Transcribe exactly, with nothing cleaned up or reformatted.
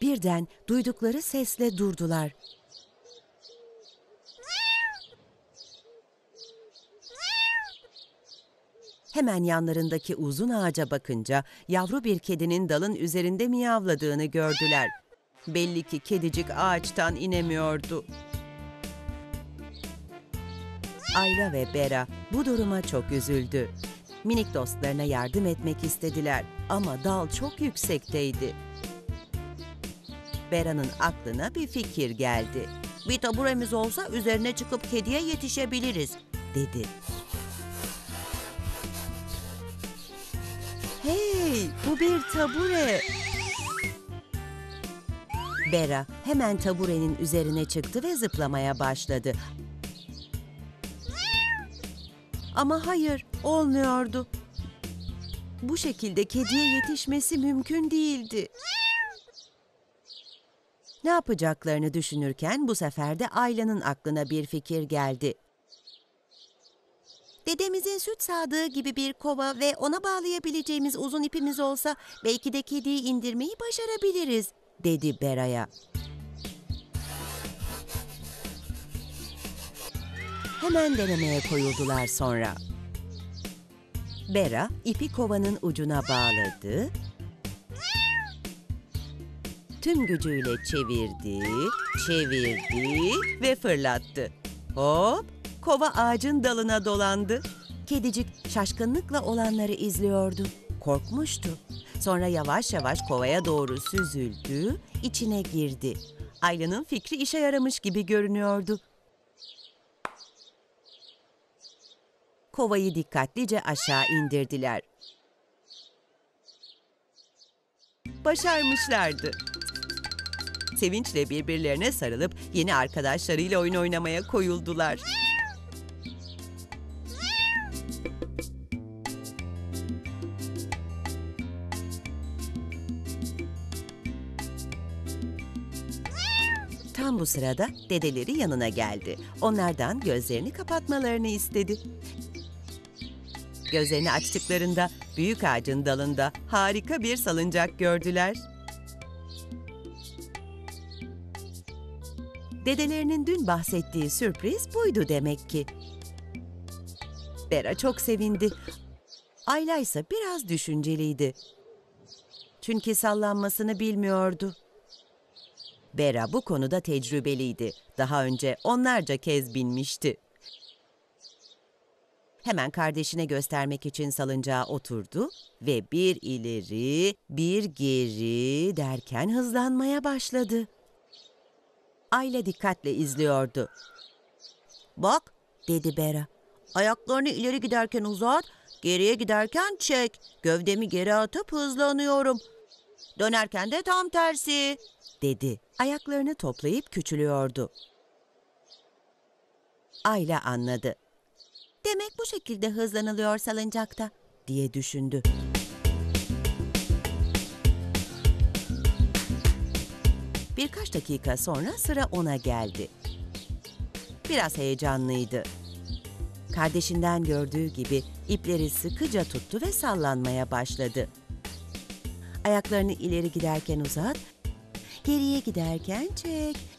Birden duydukları sesle durdular. Hemen yanlarındaki uzun ağaca bakınca yavru bir kedinin dalın üzerinde miyavladığını gördüler. Belli ki kedicik ağaçtan inemiyordu. Ayla ve Bera bu duruma çok üzüldü. Minik dostlarına yardım etmek istediler ama dal çok yüksekteydi. Bera'nın aklına bir fikir geldi. "Bir taburemiz olsa üzerine çıkıp kediye yetişebiliriz," dedi. "Hey, bu bir tabure!" Bera hemen taburenin üzerine çıktı ve zıplamaya başladı. Ama hayır, olmuyordu. Bu şekilde kediye yetişmesi mümkün değildi. Ne yapacaklarını düşünürken bu sefer de Ayla'nın aklına bir fikir geldi. "Dedemizin süt sağdığı gibi bir kova ve ona bağlayabileceğimiz uzun ipimiz olsa belki de kediyi indirmeyi başarabiliriz," dedi Bera'ya. Hemen denemeye koyuldular sonra. Bera ipi kovanın ucuna bağladı. Tüm gücüyle çevirdi, çevirdi ve fırlattı. Hop! Kova ağacın dalına dolandı. Kedicik şaşkınlıkla olanları izliyordu. Korkmuştu. Sonra yavaş yavaş kovaya doğru süzüldü, içine girdi. Ayla'nın fikri işe yaramış gibi görünüyordu. Kovayı dikkatlice aşağı indirdiler. Başarmışlardı. Sevinçle birbirlerine sarılıp yeni arkadaşlarıyla oyun oynamaya koyuldular. Tam bu sırada dedeleri yanına geldi. Onlardan gözlerini kapatmalarını istedi. Gözlerini açtıklarında büyük ağacın dalında harika bir salıncak gördüler. Dedelerinin dün bahsettiği sürpriz buydu demek ki. Bera çok sevindi. Ayla ise biraz düşünceliydi. Çünkü sallanmasını bilmiyordu. Bera bu konuda tecrübeliydi. Daha önce onlarca kez binmişti. Hemen kardeşine göstermek için salıncağa oturdu ve bir ileri, bir geri derken hızlanmaya başladı. Ayla dikkatle izliyordu. "Bak," dedi Bera. "Ayaklarını ileri giderken uzat, geriye giderken çek. Gövdemi geri atıp hızlanıyorum. Dönerken de tam tersi," dedi. Ayaklarını toplayıp küçülüyordu. Ayla anladı. "Demek bu şekilde hızlanılıyor salıncakta," diye düşündü. Birkaç dakika sonra sıra ona geldi. Biraz heyecanlıydı. Kardeşinden gördüğü gibi ipleri sıkıca tuttu ve sallanmaya başladı. Ayaklarını ileri giderken uzat, geriye giderken çek.